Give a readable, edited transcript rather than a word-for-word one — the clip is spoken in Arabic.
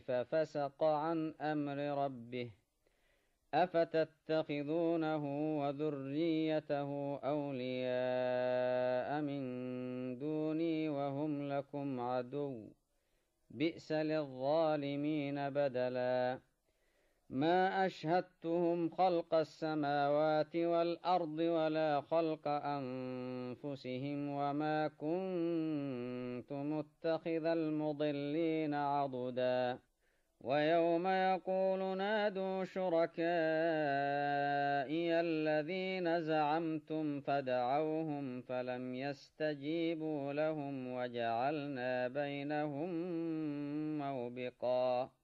ففسق عن أمر ربه أفتتخذونه وذريته أولياء من دوني وهم لكم عدو بئس للظالمين بدلا ما أشهدتهم خلق السماوات والأرض ولا خلق أنفسهم وما كنت متخذ المضلين عضدا ويوم يقول نادوا شركائي الذين زعمتم فدعوهم فلم يستجيبوا لهم وجعلنا بينهم موبقا